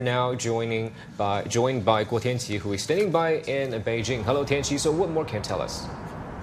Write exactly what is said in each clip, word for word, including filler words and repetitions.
Now joining by joined by Guo Tianqi, who is standing by in Beijing. Hello, Tianqi. So what more can you tell us?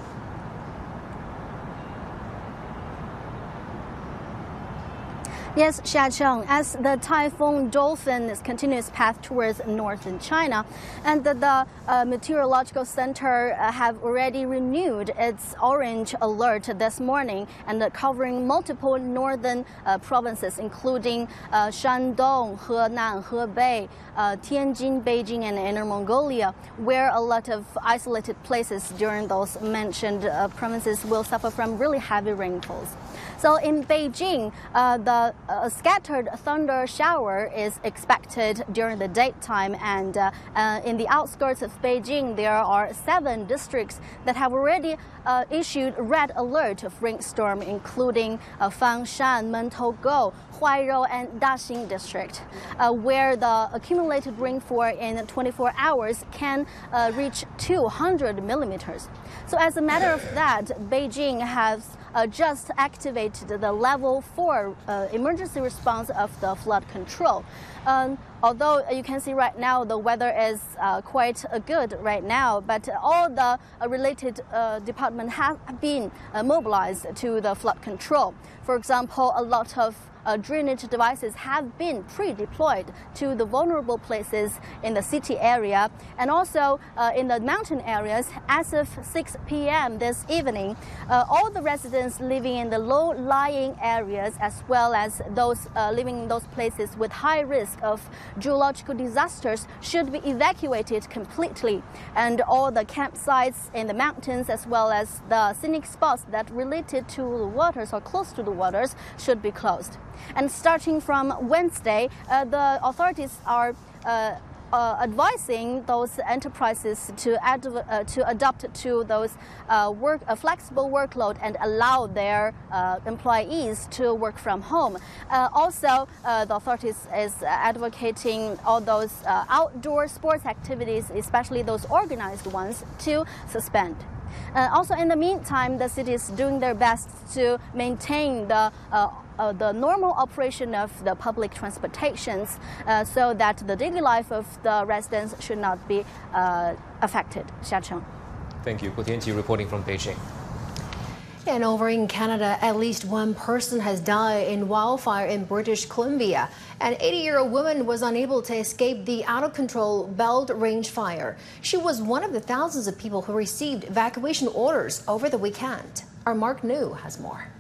Yes, Xiacheng, as the typhoon Dolphin continues its path towards northern China, and the, the uh, Meteorological Center uh, have already renewed its orange alert this morning, and uh, covering multiple northern uh, provinces, including uh, Shandong, Henan, Hebei, uh, Tianjin, Beijing, and Inner Mongolia, where a lot of isolated places during those mentioned uh, provinces will suffer from really heavy rainfalls. So in Beijing, uh, the uh, scattered thunder shower is expected during the daytime, and uh, uh, in the outskirts of Beijing, there are seven districts that have already uh, issued red alert of rainstorm, including uh, Fangshan, Mentogou, Huairou, and Daxing district, uh, where the accumulated rainfall in twenty-four hours can uh, reach two hundred millimeters. So as a matter of that, Beijing has uh, just activated the level four uh, emergency response of the flood control. Um, although you can see right now the weather is uh, quite uh, good right now, but all the uh, related uh, departments have been uh, mobilized to the flood control. For example, a lot of Uh, drainage devices have been pre-deployed to the vulnerable places in the city area, and also uh, in the mountain areas. As of six p m this evening, uh, all the residents living in the low-lying areas, as well as those uh, living in those places with high risk of geological disasters, should be evacuated completely, and all the campsites in the mountains, as well as the scenic spots that related to the waters or close to the waters, should be closed. And starting from Wednesday, uh, the authorities are uh, uh, advising those enterprises to add, uh, to adopt to those uh, work a flexible workload and allow their uh, employees to work from home. Uh, also, uh, the authorities is advocating all those uh, outdoor sports activities, especially those organized ones, to suspend. Uh, also, in the meantime, the city is doing their best to maintain the uh, uh, the normal operation of the public transportations, uh, so that the daily life of the residents should not be uh, affected. Xiacheng. Thank you. Guo Tianqi reporting from Beijing. And over in Canada, at least one person has died in wildfire in British Columbia. An eighty-year-old woman was unable to escape the out-of-control Belt Range fire. She was one of the thousands of people who received evacuation orders over the weekend. Our Mark New has more.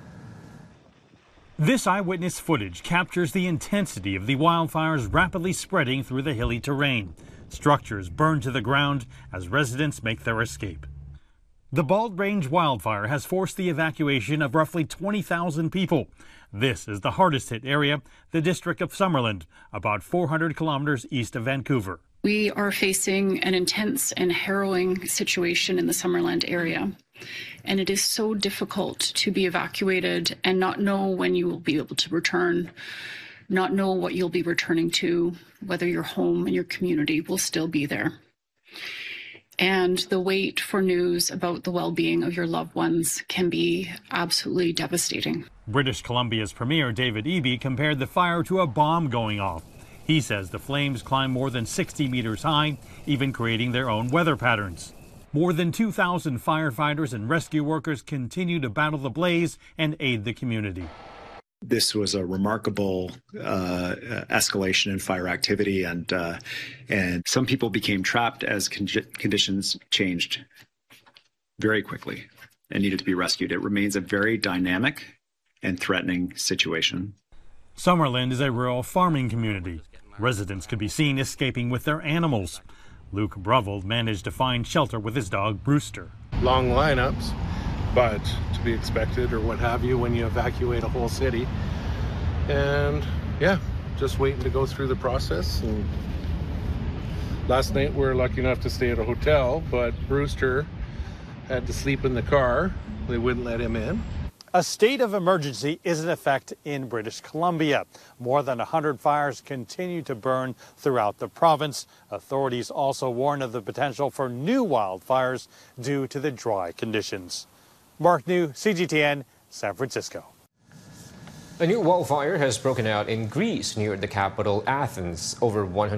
This eyewitness footage captures the intensity of the wildfires rapidly spreading through the hilly terrain. Structures burn to the ground as residents make their escape. The Belt Range wildfire has forced the evacuation of roughly twenty thousand people. This is the hardest hit area, the district of Summerland, about four hundred kilometers east of Vancouver. We are facing an intense and harrowing situation in the Summerland area, and it is so difficult to be evacuated and not know when you will be able to return, not know what you'll be returning to, whether your home and your community will still be there. And the wait for news about the well-being of your loved ones can be absolutely devastating. British Columbia's Premier David Eby compared the fire to a bomb going off. He says the flames climb more than sixty meters high, even creating their own weather patterns. More than two thousand firefighters and rescue workers continue to battle the blaze and aid the community. This was a remarkable uh, escalation in fire activity, and uh, and some people became trapped as con conditions changed very quickly and needed to be rescued. It remains a very dynamic and threatening situation. Summerland is a rural farming community. Residents could be seen escaping with their animals. Luke Bruville managed to find shelter with his dog, Brewster. Long lineups, but to be expected or what have you when you evacuate a whole city. And yeah, just waiting to go through the process. And last night we were lucky enough to stay at a hotel, but Brewster had to sleep in the car. They wouldn't let him in. A state of emergency is in effect in British Columbia. More than one hundred fires continue to burn throughout the province. Authorities also warn of the potential for new wildfires due to the dry conditions. Mark New, C G T N, San Francisco. A new wildfire has broken out in Greece near the capital, Athens. Over one hundred